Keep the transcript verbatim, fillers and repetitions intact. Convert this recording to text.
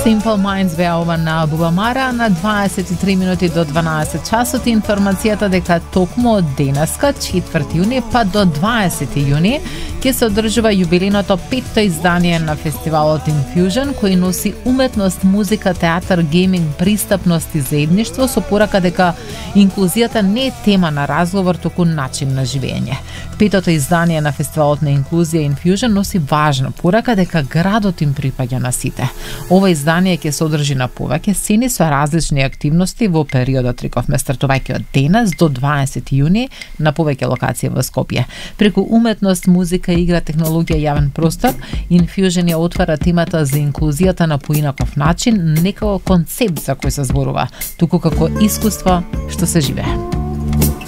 Simple Minds беа ова на Бубамара на дваесет и три минути до дванаесет часот. Информацијата дека токму од денеска, четврти јуни, па до дваесети јуни, ќе се одржува јубилејното петто издание на фестивалот Infusion, кој носи уметност, музика, театар, гейминг, пристапност и заедништво, со порака дека инклузијата не е тема на разговор, туку начин на живење. Петото издание на фестивалот на инклузија Infusion носи важна порака дека градот им припаѓа на сите. Ова издание ќе се одржи на повеќе сцени со различни активности во периодот, рековме, стартувајќи од денес до дваесети јуни на повеќе локации во Скопје. Преку уметност, музика, игра, технологија и јавен простор, Infusion ја отвара темата за инклузијата на поинаков начин, не како концепт за кој се зборува, туку како искуство што се живее.